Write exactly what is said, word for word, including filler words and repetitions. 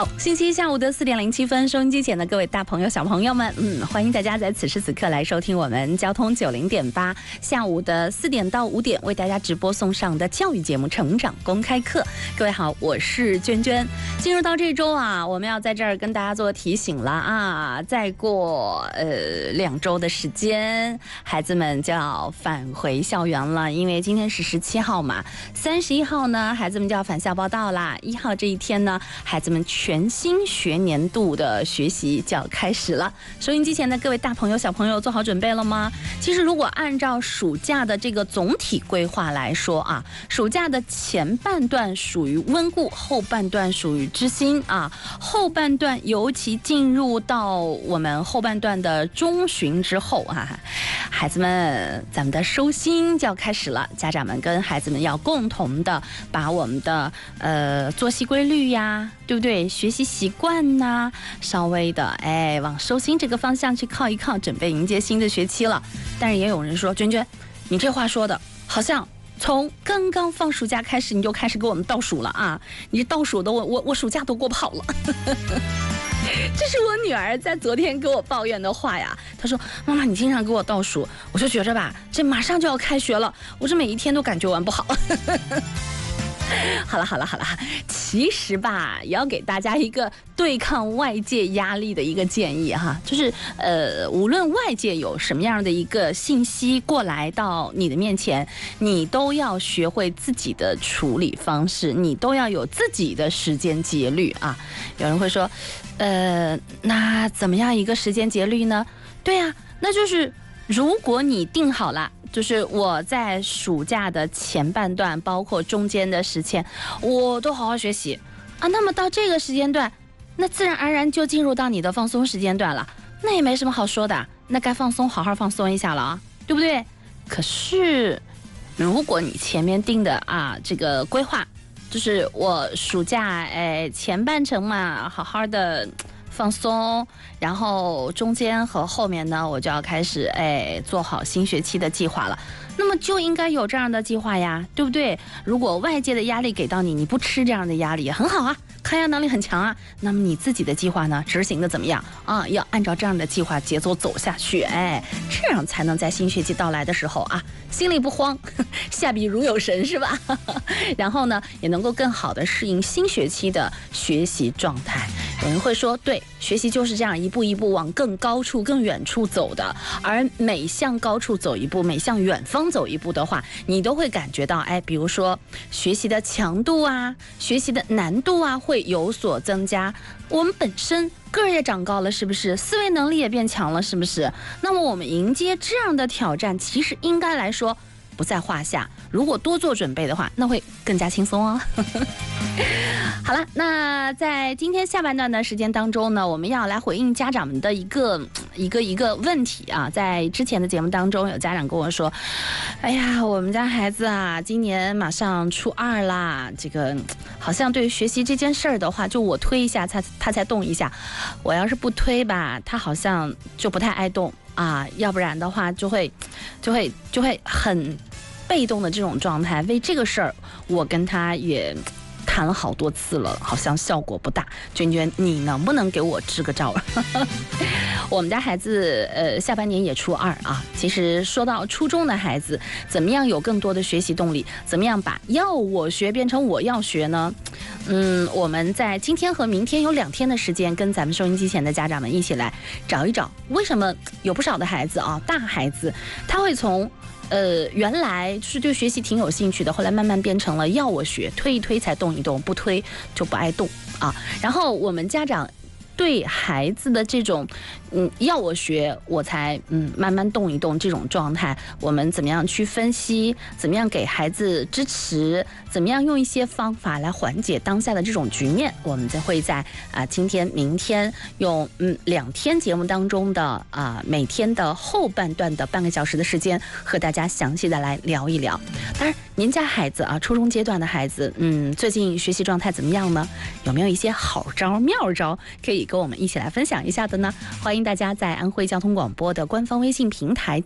好，星期一下午的四点零七分，收音机前的各位大朋友、小朋友们，嗯，欢迎大家在此时此刻来收听我们交通九零点八下午的四点到五点为大家直播送上的教育节目《成长公开课》。各位好，我是娟娟。进入到这周啊，我们要在这儿跟大家做提醒了啊，再过呃两周的时间，孩子们就要返回校园了，因为今天是十七号嘛，三十一号呢，孩子们就要返校报到啦。一号这一天呢，孩子们全新学年度的学习就要开始了。收音机前的各位大朋友、小朋友做好准备了吗？其实如果按照暑假的这个总体规划来说啊，暑假的前半段属于温故，后半段属于知新啊。后半段尤其进入到我们后半段的中旬之后啊，孩子们咱们的收心就要开始了。家长们跟孩子们要共同的把我们的呃作息规律呀，对不对？学习习惯呐，稍微的哎往收心这个方向去靠一靠，准备迎接新的学期了。但是也有人说，娟娟，你这话说的好像从刚刚放暑假开始你就开始给我们倒数了啊！你这倒数的我我我暑假都过不好了。这是我女儿在昨天给我抱怨的话呀。她说：“妈妈，你经常给我倒数，我就觉着吧，这马上就要开学了，我这每一天都感觉玩不好。”好了好了好了，其实吧，也要给大家一个对抗外界压力的一个建议哈，就是呃，无论外界有什么样的一个信息过来到你的面前，你都要学会自己的处理方式，你都要有自己的时间节律啊。有人会说，呃，那怎么样一个时间节律呢？对呀、啊，那就是如果你定好了。就是我在暑假的前半段，包括中间的时间，我都好好学习啊。那么到这个时间段，那自然而然就进入到你的放松时间段了。那也没什么好说的，那该放松好好放松一下了啊，对不对？可是，如果你前面定的啊这个规划，就是我暑假哎前半程嘛，好好的放松，然后中间和后面呢，我就要开始哎做好新学期的计划了。那么就应该有这样的计划呀，对不对？如果外界的压力给到你，你不吃这样的压力也很好啊，抗压能力很强啊。那么你自己的计划呢，执行的怎么样啊？要按照这样的计划节奏走下去，哎，这样才能在新学期到来的时候啊，心里不慌，下笔如有神，是吧？然后呢，也能够更好的适应新学期的学习状态。有人会说，对，学习就是这样一步一步往更高处、更远处走的，而每向高处走一步，每向远方走一步的话，你都会感觉到，哎，比如说学习的强度啊，学习的难度啊，会有所增加。我们本身个儿也长高了，是不是？思维能力也变强了，是不是？那么我们迎接这样的挑战，其实应该来说不在话下。如果多做准备的话，那会更加轻松哦。好了，那在今天下半段的时间当中呢，我们要来回应家长们的一个一个一个问题啊。在之前的节目当中，有家长跟我说：“哎呀，我们家孩子啊，今年马上初二啦，这个好像对学习这件事儿的话，就我推一下，他他才动一下；我要是不推吧，他好像就不太爱动啊，要不然的话就会就会就会很被动的这种状态。为这个事儿，我跟他也谈了好多次了，好像效果不大。娟娟，你能不能给我支个招？我们家孩子呃下半年也初二啊。其实说到初中的孩子，怎么样有更多的学习动力？怎么样把要我学变成我要学呢？嗯，我们在今天和明天有两天的时间，跟咱们收音机前的家长们一起来找一找，为什么有不少的孩子啊，大孩子他会从呃，原来是对学习挺有兴趣的，后来慢慢变成了要我学，推一推才动一动，不推就不爱动啊。然后我们家长对孩子的这种嗯要我学我才嗯慢慢动一动这种状态，我们怎么样去分析，怎么样给孩子支持，怎么样用一些方法来缓解当下的这种局面，我们将会在啊、呃、今天明天用嗯两天节目当中的啊、呃、每天的后半段的半个小时的时间和大家详细的来聊一聊。当然您家孩子啊初中阶段的孩子嗯最近学习状态怎么样呢？有没有一些好招妙招可以跟我们一起来分享一下的呢？欢迎大家在安徽交通广播的官方微信平台